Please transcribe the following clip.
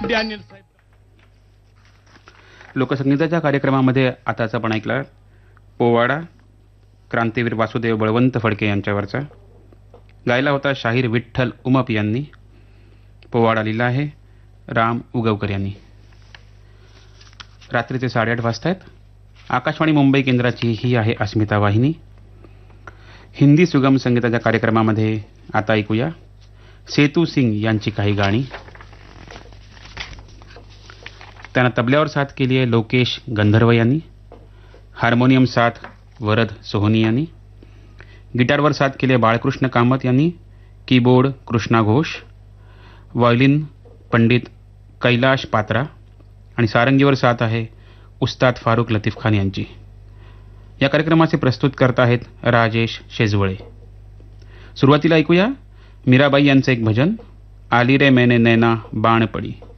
Daniel साहेब. लोकसंगीताच्या कार्यक्रमामध्ये आताच आपण ऐकला पोवाडा क्रांतीवीर वासुदेव बळवंत फडके यांच्यावरचा. गायला होता शाहीर विठ्ठल उमप यांनी. पोवाडा लिहिला आहे राम उगवकर यांनी. रात्रीचे 8:30 वाजता आहेत. आकाशवाणी मुंबई केंद्राची ही आहे अस्मिता वाहिनी. हिंदी सुगम संगीताच्या कार्यक्रमामध्ये आता ऐकूया सेतू सिंग यांची काही गाणी. त्यांना तबल्यावर साथ केली आहे लोकेश गंधर्व यांनी. हार्मोनियम साथ वरद सोहनी यांनी. गिटारवर साथ केली आहे बाळकृष्ण कामत यांनी. कीबोर्ड कृष्णा घोष. व्हायोलिन पंडित कैलाश पात्रा आणि सारंगीवर साथ आहे उस्ताद फारुख लतीफ खान यांची. या कार्यक्रमाचे प्रस्तुत करत आहेत राजेश शेजवळे. सुरुवातीला ऐकूया मीराबाई यांचं एक भजन आली रे मैंने नैना बाण पडी.